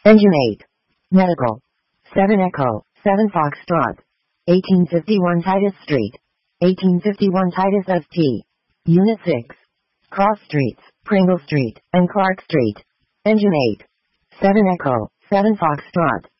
Engine 8. Medical. 7 Echo, 7 Foxtrot. 1851 Titus Street. 1851 Titus St. Unit 6. Cross Streets, Pringle Street, and Clark Street. Engine 8. 7 Echo, 7 Foxtrot.